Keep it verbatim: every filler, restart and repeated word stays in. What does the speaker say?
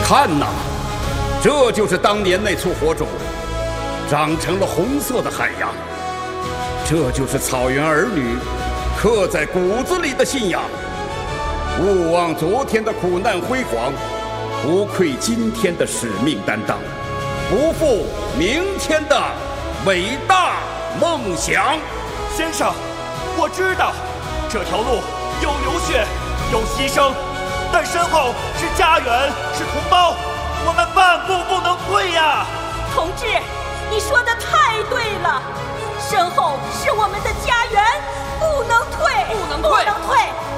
看呐，这就是当年那簇火种，长成了红色的海洋。这就是草原儿女刻在骨子里的信仰。勿忘昨天的苦难辉煌，不愧今天的使命担当，不负明天的伟大梦想。 先生，我知道这条路有流血，有牺牲，但身后是家园，是同胞，我们半步不能退呀！ 同志，你说的太对了，身后是我们的家园，不能退， 不能退， 不能退。